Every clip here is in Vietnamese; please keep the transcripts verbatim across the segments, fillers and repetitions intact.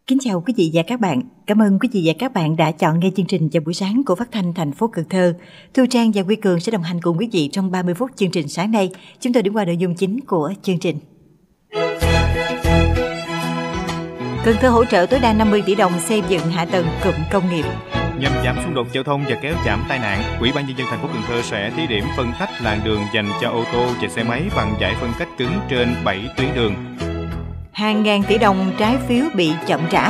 Kính chào quý vị và các bạn. Cảm ơn quý vị và các bạn đã chọn nghe chương trình vào buổi sáng của Phát thanh thành phố Cần Thơ. Thu Trang và Quy Cường sẽ đồng hành cùng quý vị trong ba mươi phút chương trình sáng nay. Chúng tôi điểm qua nội dung chính của chương trình. Cần Thơ hỗ trợ tối đa năm mươi tỷ đồng xây dựng hạ tầng cụm công nghiệp. Nhằm giảm xung đột giao thông và kéo giảm tai nạn, Ủy ban nhân dân thành phố Cần Thơ sẽ thí điểm phân tách làn đường dành cho ô tô và xe máy bằng giải phân cách cứng trên bảy tuyến đường. Hàng ngàn tỷ đồng trái phiếu bị chậm trả.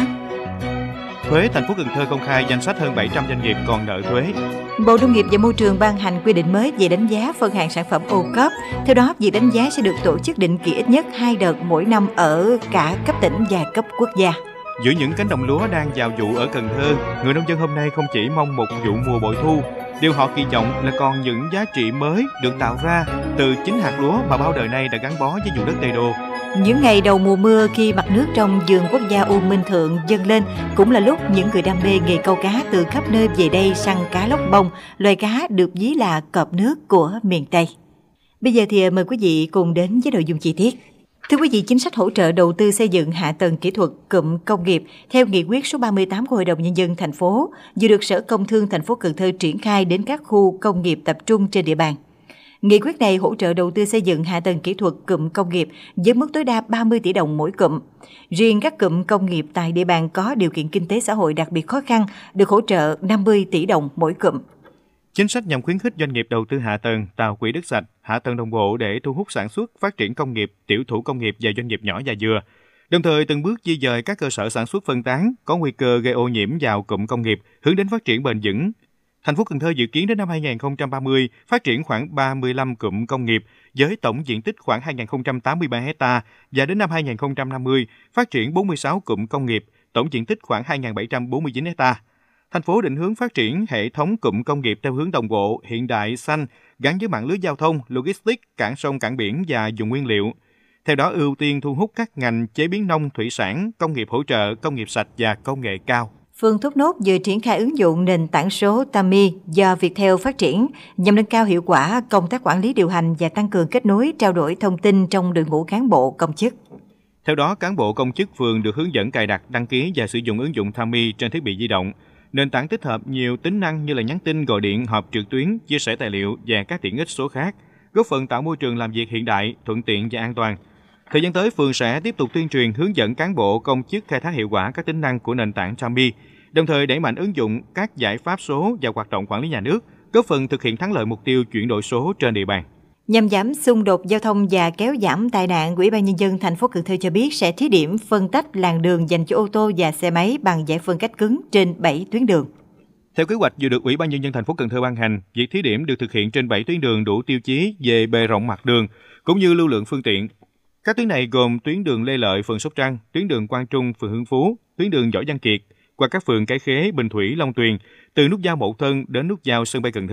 Thuế thành phố Cần Thơ công khai danh sách hơn bảy trăm doanh nghiệp còn nợ thuế. Bộ Nông nghiệp và Môi trường ban hành quy định mới về đánh giá phân hạng sản phẩm ô cốp. Theo đó, việc đánh giá sẽ được tổ chức định kỳ ít nhất hai đợt mỗi năm ở cả cấp tỉnh và cấp quốc gia. Giữa những cánh đồng lúa đang vào vụ ở Cần Thơ, người nông dân hôm nay không chỉ mong một vụ mùa bội thu, điều họ kỳ vọng là còn những giá trị mới được tạo ra từ chính hạt lúa mà bao đời nay đã gắn bó với vùng đất Tây Đô. Những ngày đầu mùa mưa khi mặt nước trong vườn quốc gia U Minh Thượng dâng lên cũng là lúc những người đam mê nghề câu cá từ khắp nơi về đây săn cá lóc bông, loài cá được ví là cọp nước của miền Tây. Bây giờ thì mời quý vị cùng đến với nội dung chi tiết. Thưa quý vị, chính sách hỗ trợ đầu tư xây dựng hạ tầng kỹ thuật cụm công nghiệp theo nghị quyết số ba mươi tám của Hội đồng Nhân dân thành phố vừa được Sở Công Thương thành phố Cần Thơ triển khai đến các khu công nghiệp tập trung trên địa bàn. Nghị quyết này hỗ trợ đầu tư xây dựng hạ tầng kỹ thuật cụm công nghiệp với mức tối đa ba mươi tỷ đồng mỗi cụm. Riêng các cụm công nghiệp tại địa bàn có điều kiện kinh tế xã hội đặc biệt khó khăn được hỗ trợ năm mươi tỷ đồng mỗi cụm. Chính sách nhằm khuyến khích doanh nghiệp đầu tư hạ tầng, tạo quỹ đất sạch, hạ tầng đồng bộ để thu hút sản xuất, phát triển công nghiệp, tiểu thủ công nghiệp và doanh nghiệp nhỏ và vừa. Đồng thời từng bước di dời các cơ sở sản xuất phân tán, có nguy cơ gây ô nhiễm vào cụm công nghiệp, hướng đến phát triển bền vững. Thành phố Cần Thơ dự kiến đến năm hai nghìn không trăm ba mươi phát triển khoảng ba mươi lăm cụm công nghiệp với tổng diện tích khoảng hai nghìn không trăm tám mươi ba ha và đến năm hai nghìn không trăm năm mươi phát triển bốn mươi sáu cụm công nghiệp, tổng diện tích khoảng hai nghìn bảy trăm bốn mươi chín ha. Thành phố định hướng phát triển hệ thống cụm công nghiệp theo hướng đồng bộ, hiện đại, xanh, gắn với mạng lưới giao thông, logistics, cảng sông, cảng biển và vùng nguyên liệu. Theo đó, ưu tiên thu hút các ngành chế biến nông, thủy sản, công nghiệp hỗ trợ, công nghiệp sạch và công nghệ cao. Phường Thốt Nốt vừa triển khai ứng dụng nền tảng số Tami do Viettel phát triển nhằm nâng cao hiệu quả công tác quản lý điều hành và tăng cường kết nối trao đổi thông tin trong đội ngũ cán bộ công chức. Theo đó, cán bộ công chức phường được hướng dẫn cài đặt, đăng ký và sử dụng ứng dụng Tami trên thiết bị di động. Nền tảng tích hợp nhiều tính năng như là nhắn tin, gọi điện, họp trực tuyến, chia sẻ tài liệu và các tiện ích số khác, góp phần tạo môi trường làm việc hiện đại, thuận tiện và an toàn. Thời gian tới, phường sẽ tiếp tục tuyên truyền, hướng dẫn cán bộ công chức khai thác hiệu quả các tính năng của nền tảng Tami, đồng thời đẩy mạnh ứng dụng các giải pháp số và hoạt động quản lý nhà nước, góp phần thực hiện thắng lợi mục tiêu chuyển đổi số trên địa bàn. Nhằm giảm xung đột giao thông và kéo giảm tai nạn, Ủy ban Nhân dân thành phố Cần Thơ cho biết sẽ thí điểm phân tách làn đường dành cho ô tô và xe máy bằng giải phân cách cứng trên bảy tuyến đường. Theo kế hoạch vừa được Ủy ban Nhân dân thành phố Cần Thơ ban hành, việc thí điểm được thực hiện trên bảy tuyến đường đủ tiêu chí về bề rộng mặt đường cũng như lưu lượng phương tiện. Các tuyến này gồm tuyến đường Lê Lợi, phường Sóc Trăng, tuyến đường Quang Trung, phường Hưng Phú, tuyến đường Võ Văn Kiệt, qua các phường Cái Khế, Bình Thủy, Long Tuyền, từ nút giao Mậu Thân đến nút giao sân bay Cần Thơ.